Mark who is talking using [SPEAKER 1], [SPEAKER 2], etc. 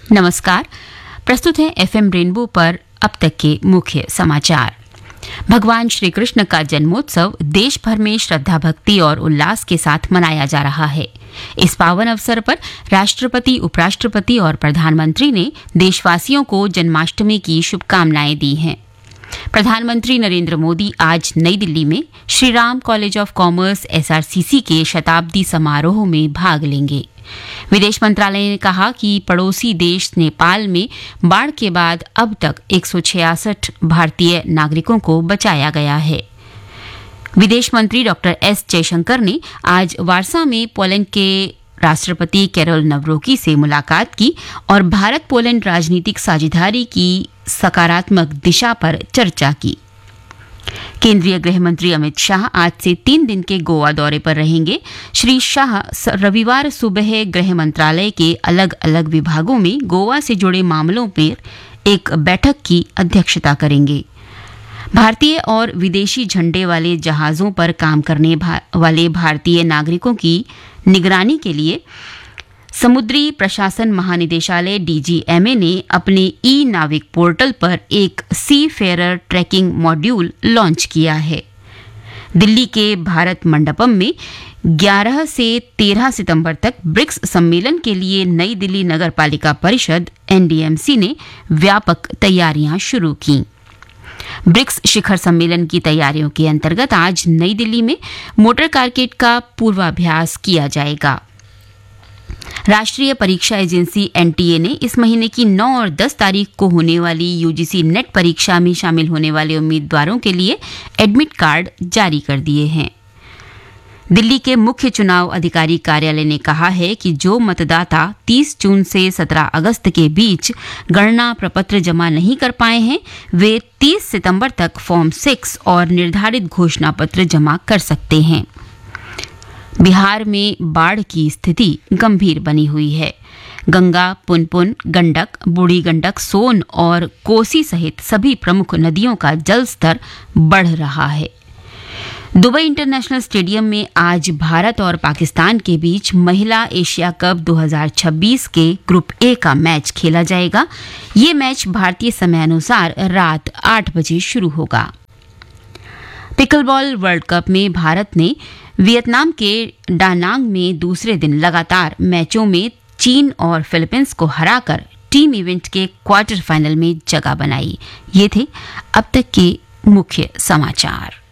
[SPEAKER 1] नमस्कार। प्रस्तुत है एफएम रेनबो पर अब तक के मुख्य समाचार। भगवान श्री कृष्ण का जन्मोत्सव देश भर में श्रद्धा भक्ति और उल्लास के साथ मनाया जा रहा है। इस पावन अवसर पर राष्ट्रपति, उपराष्ट्रपति और प्रधानमंत्री ने देशवासियों को जन्माष्टमी की शुभकामनाएं दी हैं। प्रधानमंत्री नरेंद्र मोदी आज नई दिल्ली में Shri Ram college of commerce SRCC के शताब्दी समारोह में भाग लेंगे। विदेश मंत्रालय ने कहा कि पड़ोसी देश नेपाल में बाढ़ के बाद अब तक 166 भारतीय नागरिकों को बचाया गया है। विदेश मंत्री डॉक्टर S जयशंकर ने आज वार्सा में पोलैंड के राष्ट्रपति कैरोल नवरोकी से मुलाकात की और भारत पोलैंड राजनीतिक साझेदारी की सकारात्मक दिशा पर चर्चा की। केंद्रीय गृह मंत्री अमित शाह आज से 3 दिन के गोवा दौरे पर रहेंगे। श्री शाह रविवार सुबह गृह मंत्रालय के अलग अलग विभागों में गोवा से जुड़े मामलों पर एक बैठक की अध्यक्षता करेंगे। भारतीय और विदेशी झंडे वाले जहाजों पर काम करने वाले भारतीय नागरिकों की निगरानी के लिए समुद्री प्रशासन महानिदेशालय DGMA ने अपने ई-नाविक पोर्टल पर एक सी फेरर ट्रैकिंग मॉड्यूल लॉन्च किया है। दिल्ली के भारत मंडपम में 11 से 13 सितंबर तक ब्रिक्स सम्मेलन के लिए नई दिल्ली नगर पालिका परिषद NDMC ने व्यापक तैयारियां शुरू की। ब्रिक्स शिखर सम्मेलन की तैयारियों के अंतर्गत आज नई दिल्ली में मोटर कारकेड का पूर्वाभ्यास किया जाएगा। राष्ट्रीय परीक्षा एजेंसी NTA ने इस महीने की 9 और 10 तारीख को होने वाली UGC नेट परीक्षा में शामिल होने वाले उम्मीदवारों के लिए एडमिट कार्ड जारी कर दिए हैं। दिल्ली के मुख्य चुनाव अधिकारी कार्यालय ने कहा है कि जो मतदाता 30 जून से 17 अगस्त के बीच गणना प्रपत्र जमा नहीं कर पाए हैं, वे 30 सितंबर तक फॉर्म 6 और निर्धारित घोषणा पत्र जमा कर सकते हैं। बिहार में बाढ़ की स्थिति गंभीर बनी हुई है। गंगा, पुनपुन, गंडक, बूढ़ी गंडक, सोन और कोसी सहित सभी प्रमुख नदियों का जल स्तर बढ़ रहा है। दुबई इंटरनेशनल स्टेडियम में आज भारत और पाकिस्तान के बीच महिला एशिया कप 2026 के ग्रुप A का मैच खेला जाएगा। ये मैच भारतीय समयानुसार रात 8 बजे शुरू होगा। पिकलबॉल वर्ल्ड कप में भारत ने वियतनाम के डानांग में दूसरे दिन लगातार मैचों में चीन और फिलीपींस को हराकर टीम इवेंट के क्वार्टर फाइनल में जगह बनाई। ये थे अब तक के मुख्य समाचार।